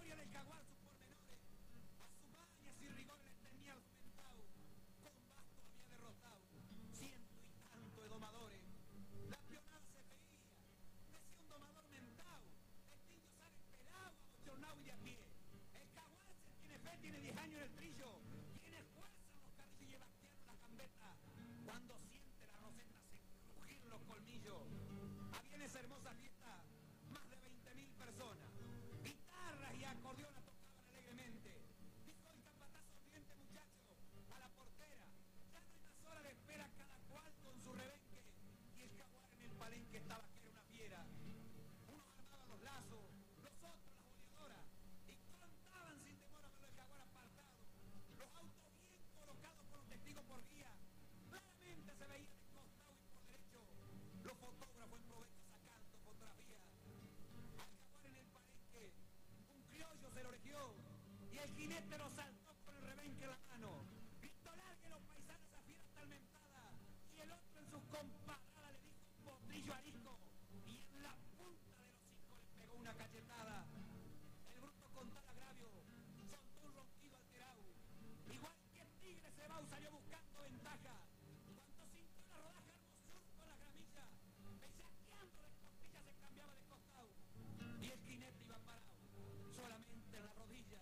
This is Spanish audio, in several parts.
historia del jaguar, sus pormenores, a sus mañas y rigores les tenía argumentado, con basto había derrotado, ciento y tanto de domadores. La pionada se veía, decía un domador mentado, este indio sale pelado, abochornado y de a pie. El jaguar se tiene fe, tiene 10 años en el trillo, tiene fuerza en los carrillos y lleva tierno la gambeta. Cuando siente la roseta se crujir los colmillos. Había en esa hermosa fiesta más de 20.000 personas. Guitarras y acordeones tocaban alegremente. Dijo el capataz sonriente, muchacho, a la portera: ya no hay más hora de espera, cada cual con su rebenque. Y el jaguar en el palenque estaba que era una fiera. Unos armaban los lazos, los otros las boleadoras, y cantaban sin temor a verlo el jaguar apartado. Los autos bien colocados con los testigos por guía. Claramente se veía de costado y por derecho. Los fotógrafos en provecho sacando fotografías. Al jaguar en el palenque un criollo se lo origió y el jinete lo saltó con el rebenque en la mano. Gritó: largue los paisanos a fiera tal mentada. Y el otro en sus compadradas le dijo un potrillo arisco y en la punta de los hocico le pegó una cachetada. El bruto con tal agravio soltó un ronquido alterado. Igual que tigre cebao salió buscando ventaja. Cuando sintió la rodaja armó surco en la gramilla, bellaqueando de costillas se cambiaba de costado. Y el jinete iba parado, solamente en la rodilla.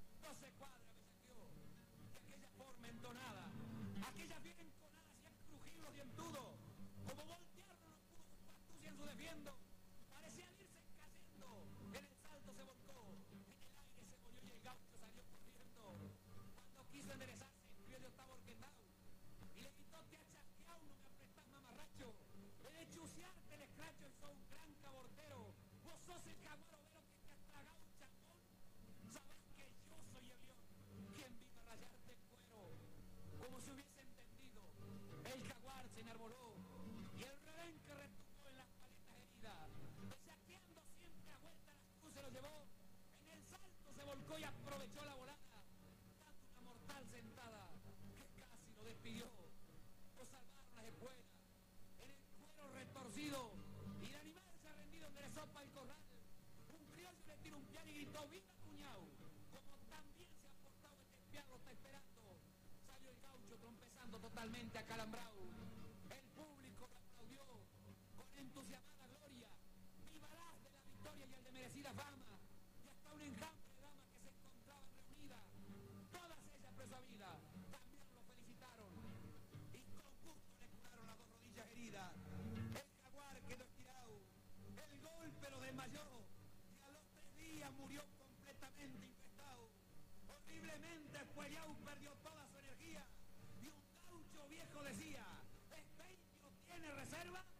12 cuadras bellaqueó, de aquella forma entonada, aquella bien enconada hacía crujir los dientudos. Como voltearlo no pudo Pastucia en su defiendo, parecían irse cayendo. En el salto se volcó, en el aire se volvió y el gaucho salió corriendo. Cuando quiso enderezarse, el criollo estaba orquetado y le gritó: te ha chasqueado, no me apretás, mamarracho. He de chuciarte el escracho y sos un gran cabortero. Vos sos el jaguar overo que te has tragado un chambón. Sabés que yo soy el león, quien vino a rayarte el cuero. Como si hubiese entendido, el jaguar se enarboló y el rebenque retumbó en las paletas heridas. Bellaqueando siempre a vuelta las cruces lo llevó. En el salto se volcó y aprovechó la volada, dando una mortal sentada que casi lo despidió. Lo salvaron las espuelas, en el cuero retorcido, y el animal se ha rendido, enderezó para el corral. Un criollo le tiró un pial y gritó: viva cuñao. Como también se ha portado este pial, lo está esperando. Salió el gaucho trompezando totalmente acalambrado. El público lo aplaudió con entusiasmada gloria. Vivarás de la victoria y el de merecida fama. Y hasta un enjambre de damas que se encontraban reunidas, todas ellas presavidas, también lo felicitaron y con gusto le curaron las 2 rodillas heridas. El jaguar quedó estirado, el golpe lo desmayó y a los 3 días murió completamente infestado. Horriblemente escuellado, perdió toda su energía y un gaucho viejo decía: ¿este indio tiene reserva?